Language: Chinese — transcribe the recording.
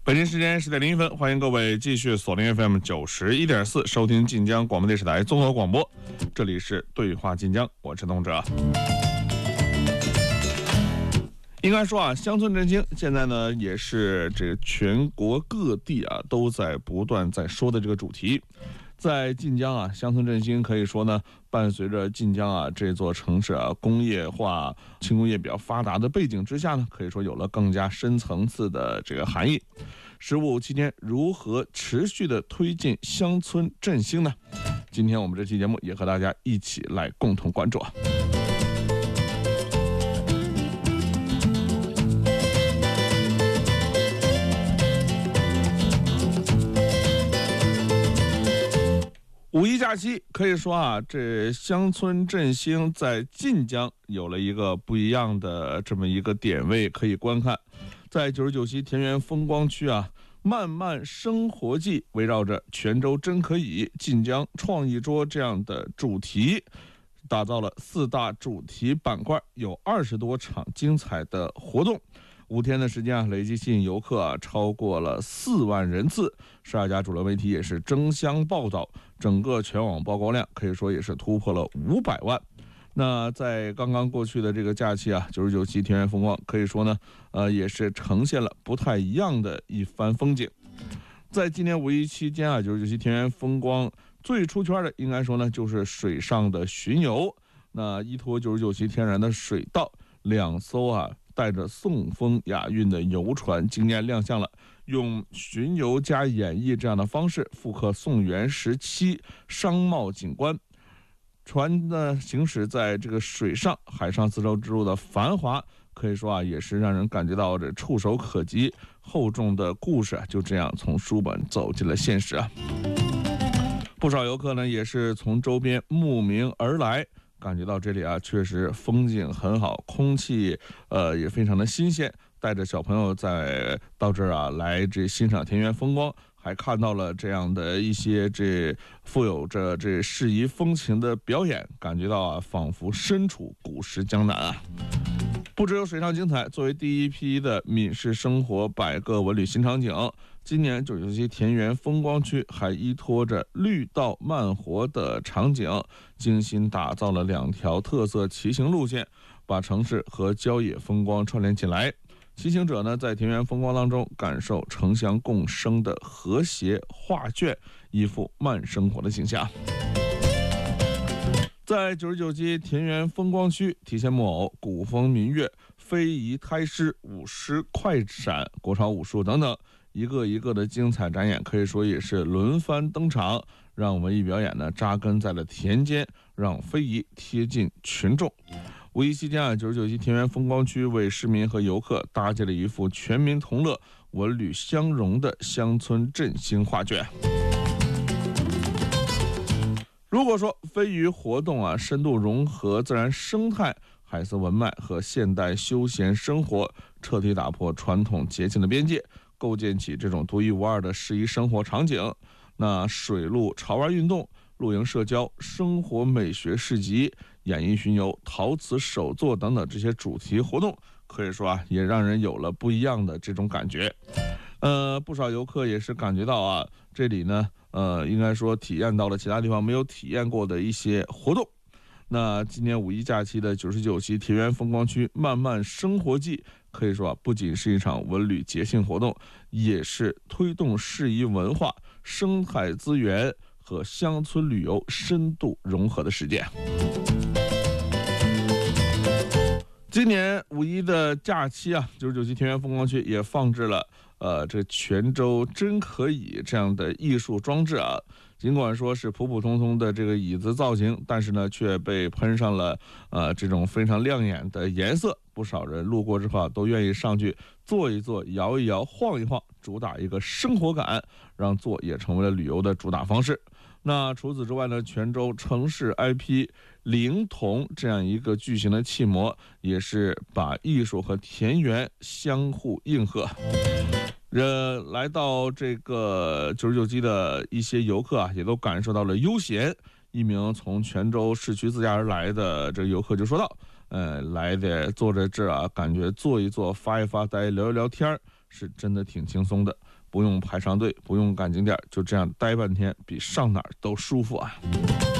北京时间10点01分，欢迎各位继续锁定 FM 91.4，收听晋江广播电视台综合广播。这里是对话晋江，我是东哲。应该说啊，乡村振兴现在呢也是这全国各地啊都在不断在说的这个主题。在晋江啊，乡村振兴可以说呢，伴随着晋江啊这座城市啊工业化、轻工业比较发达的背景之下呢，可以说有了更加深层次的这个含义。15期间如何持续的推进乡村振兴呢？今天我们这期节目也和大家一起来共同关注。五一假期可以说啊，这乡村振兴在晋江有了一个不一样的这么一个点位可以观看。在99期田园风光区啊，慢慢生活季围绕着泉州真可以、晋江创意桌这样的主题，打造了4大主题板块，有20多场精彩的活动。5天的时间啊，累计吸引游客啊超过了4万人次，12家主流媒体也是争相报道，整个全网曝光量可以说也是突破了500万。那在刚刚过去的这个假期啊，99期田园风光可以说呢，也是呈现了不太一样的一番风景。在今年5一期间啊，99期田园风光最出圈的应该说呢就是水上的巡游。那依托99期天然的水道，2艘啊带着宋风雅韵的游船惊艳亮相了，用巡游加演绎这样的方式复刻宋元时期商贸景观。船呢行驶在这个水上，海上丝绸之路的繁华，可以说啊也是让人感觉到这触手可及，厚重的故事就这样从书本走进了现实啊。不少游客呢也是从周边慕名而来，感觉到这里啊确实风景很好，空气也非常的新鲜，带着小朋友到这儿啊来这欣赏田园风光，还看到了这样的一些这富有着这适宜风情的表演，感觉到啊仿佛身处古时江南啊。不只有水上精彩，作为第一批的闽式生活100个文旅新场景，今年99期田园风光区还依托着绿道慢活的场景，精心打造了2条特色骑行路线，把城市和郊野风光串联起来。骑行者呢，在田园风光当中感受城乡共生的和谐画卷，一副慢生活的形象。在99期田园风光区，体现木偶、古风民乐、非遗胎诗、舞狮、快闪、国潮武术等等，一个一个的精彩展演，可以说也是轮番登场，让文艺表演呢扎根在了田间，让非遗贴近群众。5一期间啊，99期田园风光区为市民和游客搭建了一幅全民同乐、文旅相融的乡村振兴画卷。如果说非遗活动啊深度融合自然生态、海色文脉和现代休闲生活，彻底打破传统节庆的边界，构建起这种独一无二的适宜生活场景，那水陆潮玩运动、露营社交、生活美学市集、演艺巡游、陶瓷手作等等这些主题活动，可以说啊也让人有了不一样的这种感觉。不少游客也是感觉到啊，这里呢应该说体验到了其他地方没有体验过的一些活动。那今年5一假期的99期田园风光区慢慢生活季，可以说啊不仅是一场文旅节庆活动，也是推动适宜文化、生态资源和乡村旅游深度融合的事件。今年5一的假期啊，99期田园风光区也放置了这泉州真可以这样的艺术装置啊。尽管说是普普通通的这个椅子造型，但是呢却被喷上了这种非常亮眼的颜色，不少人路过之后啊都愿意上去坐一坐、摇一摇、晃一晃，主打一个生活感，让坐也成为了旅游的主打方式。那除此之外呢，泉州城市 IP 灵童这样一个巨型的砌模，也是把艺术和田园相互应和。来到这个99期的一些游客啊，也都感受到了悠闲。一名从泉州市区自驾而来的这个游客就说道：来的坐在这儿啊，感觉坐一坐、发一发呆、聊一聊天， 是真的挺轻松的，不用排长队，不用赶景点，就这样待半天，比上哪儿都舒服啊。